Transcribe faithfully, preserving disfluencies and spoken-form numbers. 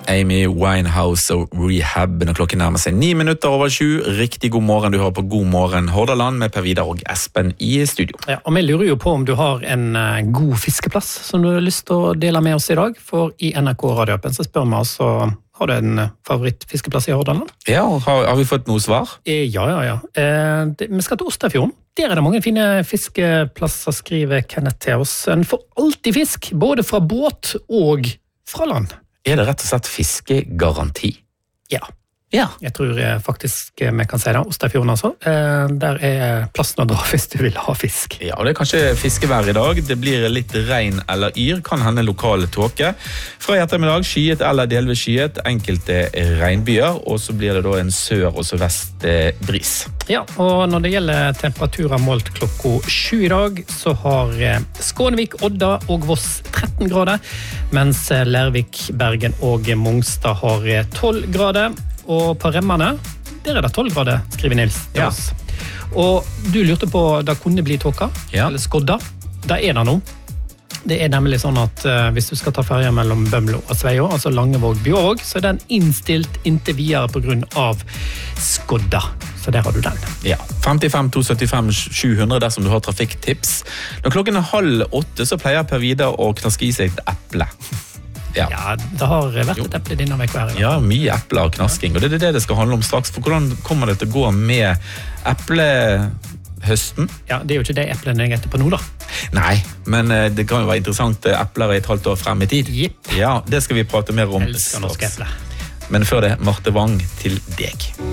Amy Winehouse og Rehab når klokken nærmer seg ni minutter over sju. Riktig god morgen, du hører på God morgen Hordaland med Per Vidar og Espen i studio. Ja, og vi lurer jo på om du har en uh, god fiskeplass som du har lyst til å dele med oss i dag, for i N R K radioappen så spør vi oss, har du en favorittfiskeplass i Hordaland? Ja, har, har vi fått noe svar? Eh, ja, ja, ja. Eh, det, vi skal til Osterfjorden. Der er det mange fine fiskeplasser, skriver Kenneth til oss. En får alltid fisk, både fra båt og fra land. Er det rett og slett fiskegaranti? Ja. Ja. Jeg tror faktisk vi kan si det. Osterfjorden altså. Der er plassen å dra hvis du vil ha fisk. Ja, og det er kanskje fiskevær i dag. Det blir litt regn eller yr, kan hende lokale tåke. Fra i ettermiddag skyet eller delvis skyet, enkelte regnbyer, og så blir det da en sør- og sørvest bris. Ja, og når det gjelder temperaturer målt klokka sju i dag, så har Skånevik, Odda og Voss tretten grader, mens Lærvik, Bergen og Mongstad har tolv grader. Og på Remmene, der er det tolv grader, skriver Nils til Ja. oss. Og du lurte på, det kunne bli tåka, Ja. eller skodda. Det er det nå. Det er nemlig sånn at uh, hvis du skal ta ferja mellom Bømlo og Sveio, altså Langevåg-Bjørvåg, så er den innstilt inntil videre på grunn av skodda. Så der har du den. Ja, femtifem to syttifem sju hundre dersom du har trafikktips. Når klokken er halv åtte så pleier Per Vidar å knaske i seg et eple. Ja. Ja, det har vært et eple denne vekk hver. Ja, mye epler og knasking, og det er det det skal handle om straks. For hvordan kommer det til å gå med eplehøsten? Ja, det er jo ikke det eplene jeg etter på nå da. Nei, men eh, det kan jo være interessant eh, epler i et halvt år frem i tid. Jepp. Ja, det skal vi prate mer om Elsker norske straks. epler. Men før det, Marte Wang til deg.